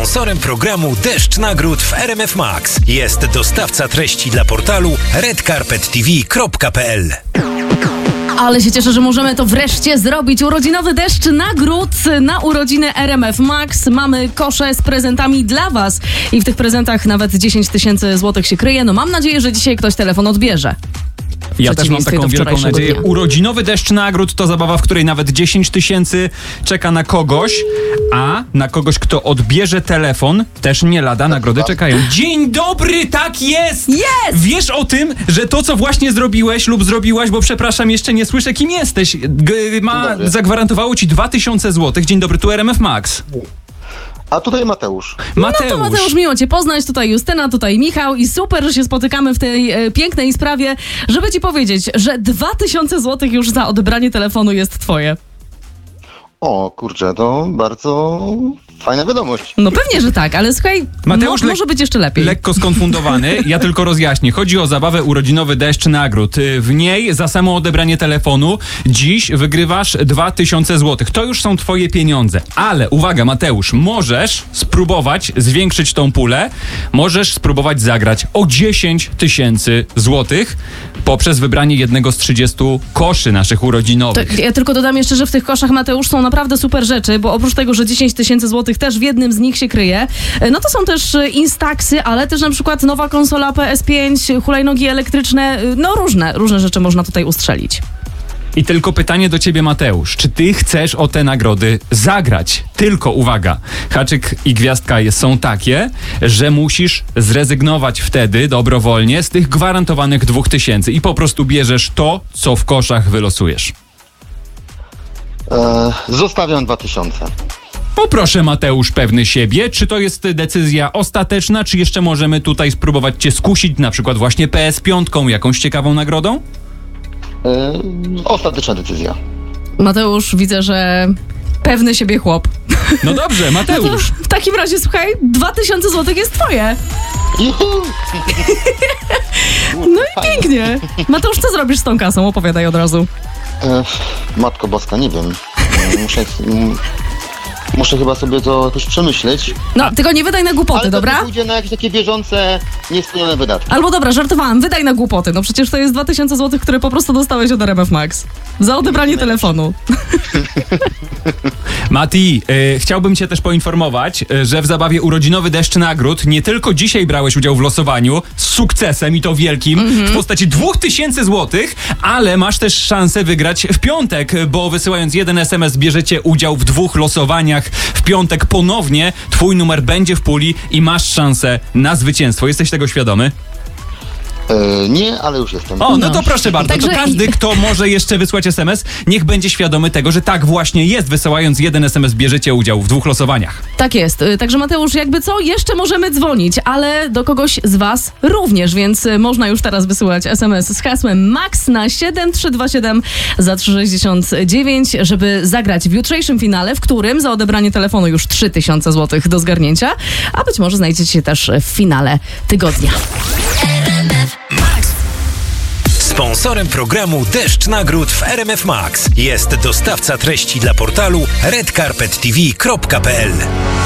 Sponsorem programu Deszcz Nagród w RMF Max jest dostawca treści dla portalu redcarpettv.pl. Ale się cieszę, że możemy to wreszcie zrobić. Urodzinowy deszcz nagród na urodziny RMF Max. Mamy kosze z prezentami dla was i w tych prezentach nawet 10 000 złotych się kryje. No mam nadzieję, że dzisiaj ktoś telefon odbierze. Ja też mam taką wielką nadzieję. Urodzinowy deszcz nagród to zabawa, w której nawet 10 000 czeka na kogoś, a na kogoś, kto odbierze telefon, też nie lada nagrody czekają. Dzień dobry, tak jest! Jest! Wiesz o tym, że to, co właśnie zrobiłeś lub zrobiłaś, bo przepraszam, jeszcze nie słyszę, kim jesteś, zagwarantowało ci 2000 złotych. Dzień dobry, tu RMF Max. A tutaj Mateusz. No to Mateusz, miło cię poznać, tutaj Justyna, tutaj Michał i super, że się spotykamy w tej pięknej sprawie, żeby ci powiedzieć, że 2000 złotych już za odebranie telefonu jest twoje. O kurczę, to bardzo fajna wiadomość. No pewnie, że tak, ale słuchaj, Mateusz może być jeszcze lepiej. Lekko skonfundowany, ja tylko rozjaśnię. Chodzi o zabawę urodzinowy deszcz nagród. W niej za samo odebranie telefonu dziś wygrywasz 2000 złotych. To już są twoje pieniądze. Ale uwaga, Mateusz, możesz spróbować zwiększyć tą pulę. Możesz spróbować zagrać o 10 000 złotych poprzez wybranie jednego z 30 koszy naszych urodzinowych. Ja tylko dodam jeszcze, że w tych koszach, Mateusz, są naprawdę super rzeczy, bo oprócz tego, że 10 000 złotych też w jednym z nich się kryje, no to są też Instaxy, ale też na przykład nowa konsola PS5, hulajnogi elektryczne, no różne rzeczy można tutaj ustrzelić. I tylko pytanie do ciebie, Mateusz. Czy ty chcesz o te nagrody zagrać? Tylko uwaga, haczyk i gwiazdka są takie, że musisz zrezygnować wtedy dobrowolnie z tych gwarantowanych 2000 i po prostu bierzesz to, co w koszach wylosujesz. Zostawiam 2000. Poproszę, Mateusz, pewny siebie. Czy to jest decyzja ostateczna, czy jeszcze możemy tutaj spróbować cię skusić, na przykład właśnie PS5, jakąś ciekawą nagrodą? Ostateczna decyzja. Mateusz, widzę, że pewny siebie chłop. No dobrze, Mateusz. No w takim razie, słuchaj, 2000 złotych jest twoje. No i pięknie. Mateusz, co zrobisz z tą kasą? Opowiadaj od razu. Matko Boska, nie wiem. Muszę chyba sobie to jakoś przemyśleć. No, tylko nie wydaj na głupoty, ale dobra? Ale pójdzie na jakieś takie bieżące, niespełnione wydatki. Albo dobra, żartowałam, wydaj na głupoty. No przecież to jest 2000 złotych, które po prostu dostałeś od RMF Max. Za odebranie telefonu. Mati, chciałbym cię też poinformować, że w zabawie urodzinowy deszcz nagród nie tylko dzisiaj brałeś udział w losowaniu z sukcesem i to wielkim w postaci 2000 złotych, ale masz też szansę wygrać w piątek, bo wysyłając jeden SMS bierzecie udział w 2 losowaniach. W piątek ponownie twój numer będzie w puli i masz szansę na zwycięstwo. Jesteś tego świadomy? Nie, ale już jestem. O, no to proszę bardzo. Także... To każdy, kto może jeszcze wysłać SMS, niech będzie świadomy tego, że tak właśnie jest. Wysyłając jeden SMS bierzecie udział w 2 losowaniach. Tak jest. Także Mateusz, jakby co, jeszcze możemy dzwonić, ale do kogoś z was również, więc można już teraz wysyłać SMS z hasłem MAX na 7327 za 369, żeby zagrać w jutrzejszym finale, w którym za odebranie telefonu już 3000 złotych do zgarnięcia, a być może znajdziecie się też w finale tygodnia. Sponsorem programu Deszcz Nagród w RMF Max jest dostawca treści dla portalu redcarpettv.pl.